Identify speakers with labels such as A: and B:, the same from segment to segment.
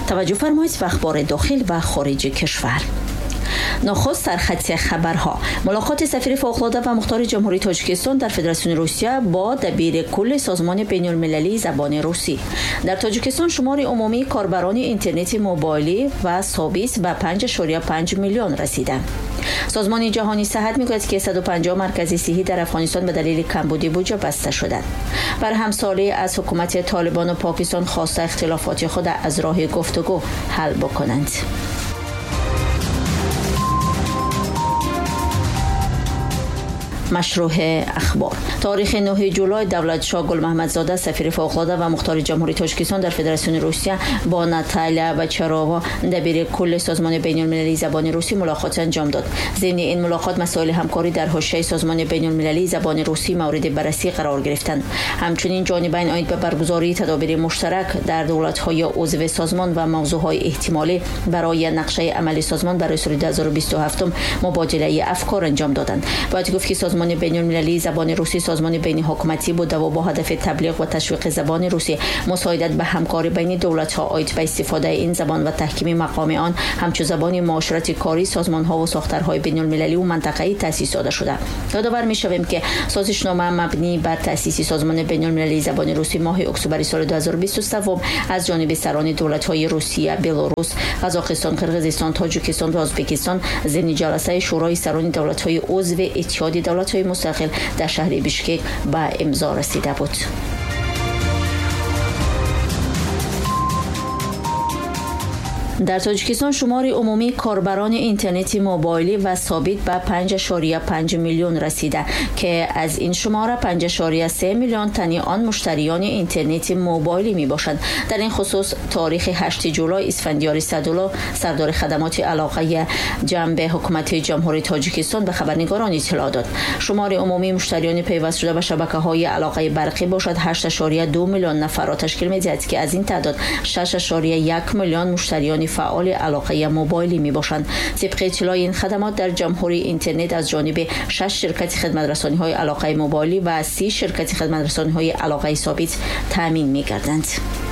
A: توجه فرمایید به اخبار داخل و خارج کشور. نخست سرخط خبرها: ملاقات سفیر فوق‌العاده و مختار جمهوری تاجیکستان در فدراسیون روسیه با دبیر کل سازمان بین‌المللی زبان روسی. در تاجیکستان شمار عمومی کاربران اینترنت موبایلی و ثابت به 5.5 میلیون رسیده. سازمان جهانی صحت میگوید که 150 مرکز صحی در افغانستان به دلیل کمبود بودجه بسته شدند. بر همسالی از حکومت طالبان و پاکستان خواسته اختلافات خود از راه گفتگو حل بکنند. مشروع اخبار: تاریخ 9 جولای دولتشاه گل محمدزاده سفیر فوق‌العاده و مختار جمهوری تاجیکستان در فدراسیون روسیه با ناتالیا بچارووا دبیر کل سازمان بین‌المللی زبان روسی ملاقات انجام داد. ضمن این ملاقات مسائل همکاری در حوزه سازمان بین‌المللی زبان روسی مورد بررسی قرار گرفتند. همچنین جانبین عاید به برگزاری تدابیر مشترک در دولت‌های عضو سازمان و موضوع‌های احتمالی برای نقشه عملی سازمان برای سال 2027 مبادله افکار انجام دادند. باید گفت که سازمان بین‌المللی زبان روسی سازمان بین حکومتی بود و با هدف تبلیغ و تشویق زبان روسی، مساعدت به همکاری بین دولت‌ها عاید به استفاده این زبان و تحکیم مقام آن همچو زبان معاشرتی کاری سازمان‌ها و ساختارهای بین‌المللی و منطقه‌ای تأسیس داده شده. یادآور می‌شویم که سازشنامه مبنی بر تأسیس سازمان بین‌المللی زبان روسی ماه اکتبر سال 2023 از جانب سران دولت‌های روسیه، بلاروس، قزاقستان، قرقیزستان، تاجیکستان و ازبکستان ضمن جلسه شورای سران دولت‌های عضو اتحاد دولت‌های مستقل در شهر بیشکک به امضا رسیده بود. در تاجیکستان شمار عمومی کاربران اینترنت موبایلی و ثابت به 5.5 میلیون رسیده که از این شماره 5.3 میلیون تنی آن مشتریان اینترنت موبایلی می باشند. در این خصوص تاریخ 8 جولای اسفندیار صدولا سردار خدمات علاقه جنب حکومت جمهوری تاجیکستان به خبرنگاران اطلاع داد. شمار عمومی مشتریان پیوست شده به شبکه‌های علاقه برقی باشد 8.2 میلیون نفر را تشکیل می‌دهد که از این تعداد 6.1 میلیون مشتریان فعال علاقه موبایلی می باشند. طبق اطلاع این خدمات در جمهوری اینترنت از جانب 6 شرکت خدمات رسانی های علاقه موبایلی و 30 شرکت خدمات رسانی های علاقه ثابت تامین می گردند.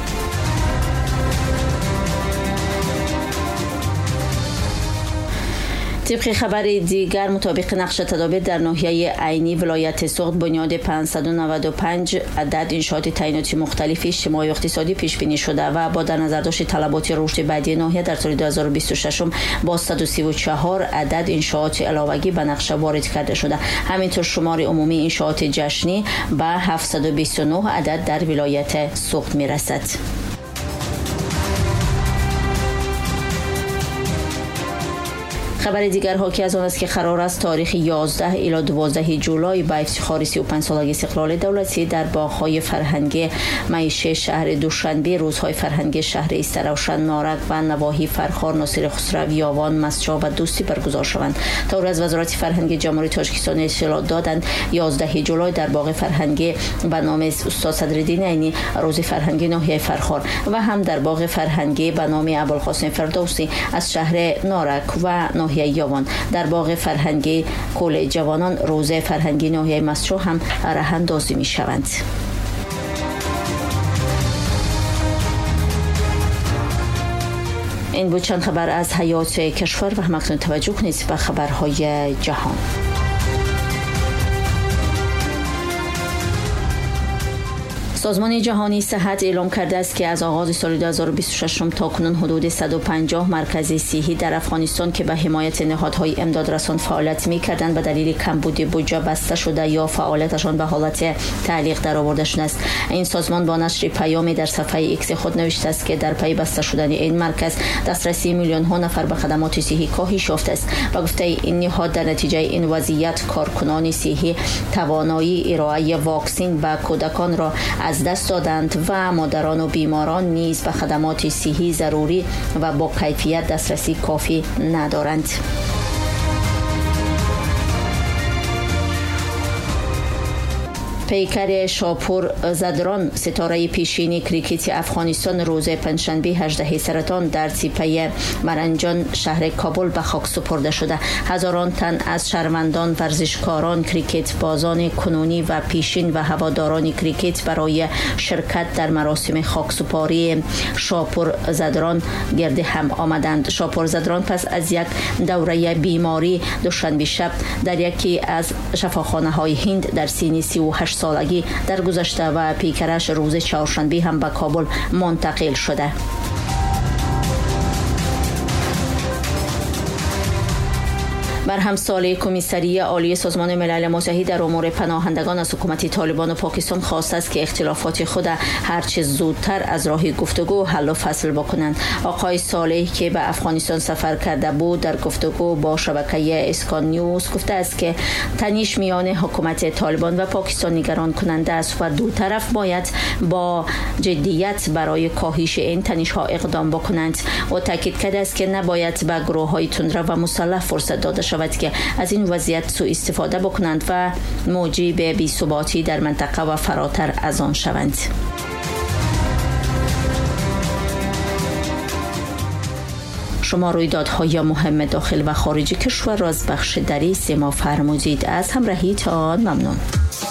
A: طبق خبر دیگر مطابق نقش تدابیر در ناحیه عینی ولایت سوخت بنیاد 595 عدد انشاءات تعیناتی مختلف اجتماعی و اقتصادی پیش بینی شده و با در نظر داشت طلبات رشد بعدی ناحیه در سال 2026 با 134 عدد انشاءات علاوگی به نقشه وارد کرده شده. همینطور شمار عمومی انشاءات جشنی به 729 عدد در ولایت سوخت میرسد. خبر دیگر حاکی از آن است که قرار است تاریخ 11 الی 12 جولای به افتخار 35 سالگی استقلال دولتی در باغ‌های فرهنگی معیشت شهر دوشنبه روزهای فرهنگی شهر استروشن، نارک و نواحی فرخار، ناصر خسرو، یاوان، مسجد و دوستی برگزار شوند. تا از وزارت فرهنگ جمهوری تاجیکستان اطلاع دادند 11 جولای در باغ فرهنگی به نام استاد صدرالدین عینی روز فرهنگی ناحیه فرخار و هم در باغ فرهنگی به نام ابوالقاسم فردوسی از شهر نارک و یاوان در باغ فرهنگی کل جوانان روز فرهنگی ناحیه مسجد هم راه اندازی می شوند. این بود چند خبر از حیات کشور و همکنون توجه کنید به خبرهای جهان. سازمان جهانی صحت اعلام کرده است که از آغاز سال 2026 تا کنون حدود 150 مرکز صحی در افغانستان که به حمایت نهادهای امدادرسان فعالیت می‌کردند به دلیل کمبود بودجه بسته شده یا فعالیتشان به حالت تعلیق درآورده شده است. این سازمان با نشر پیامی در صفحه ایکس خود نوشته است که در پی بسته شدن این مرکز دسترسی میلیون ها نفر به خدمات صحی کاهش یافته است. و گفته این نهاد در نتیجه این وضعیت کارکنان صحی توانایی ارائه واکسن به کودکان را از دست دادند و مادران و بیماران نیز به خدمات صحی ضروری و با کیفیت دسترسی کافی ندارند. پیکر شاپور زدران ستاره پیشینی کریکت افغانستان روز پنجشنبه 18 سرطان در تپه مرنجان شهر کابل به خاک سپرده شده. هزاران تن از شهروندان، ورزشکاران، کریکت بازان کنونی و پیشین و هواداران کریکت برای شرکت در مراسم خاکسپاری شاپور زدران گرد هم آمدند. شاپور زدران پس از یک دوره بیماری دوشنبه شب در یکی از شفاخانه‌های هند در سن 38 سالگی درگذشته و پیکرش روز چهارشنبه هم به کابل منتقل شده. بر همسال کمیسری عالی سازمان ملل متحد در امور پناهندگان از حکومت طالبان و پاکستان خواسته است که اختلافات خود هرچه زودتر از راه گفتگو حل و فصل بکنند. آقای صالح که به افغانستان سفر کرده بود در گفتگو با شبکه اسکان نیوز گفته است که تنش میان حکومت طالبان و پاکستان نگران کننده است و دو طرف باید با جدیت برای کاهش این تنش ها اقدام بکنند. او تاکید کرده است که نباید به گروه های تندرو و مسلح فرصت داده شود که از این وضعیت سوء استفاده بکنند و موجب بی‌ثباتی در منطقه و فراتر از آن شوند. شما رویدادهای مهم داخل و خارج کشور را از بخش دری سیما فرمودید. از همراهیتان ممنون.